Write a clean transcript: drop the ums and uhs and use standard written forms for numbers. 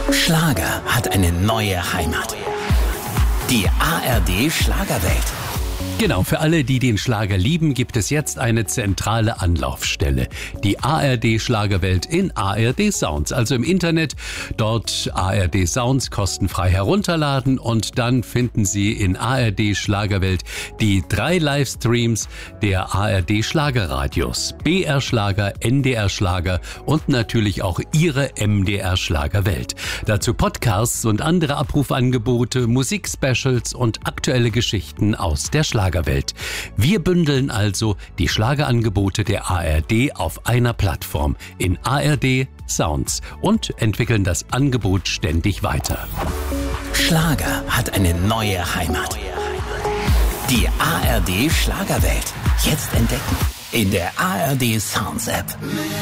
Schlager hat eine neue Heimat. Die ARD Schlagerwelt. Genau, für alle, die den Schlager lieben, gibt es jetzt eine zentrale Anlaufstelle. Die ARD Schlagerwelt in ARD Sounds, also im Internet. Dort ARD Sounds kostenfrei herunterladen und dann finden Sie in ARD Schlagerwelt die 3 Livestreams der ARD Schlagerradios. BR Schlager, NDR Schlager und natürlich auch Ihre MDR Schlagerwelt. Dazu Podcasts und andere Abrufangebote, Musikspecials und aktuelle Geschichten aus der Schlagerwelt. Wir bündeln also die Schlagerangebote der ARD auf einer Plattform in ARD Sounds und entwickeln das Angebot ständig weiter. Schlager hat eine neue Heimat. Die ARD Schlagerwelt. Jetzt entdecken in der ARD Sounds App.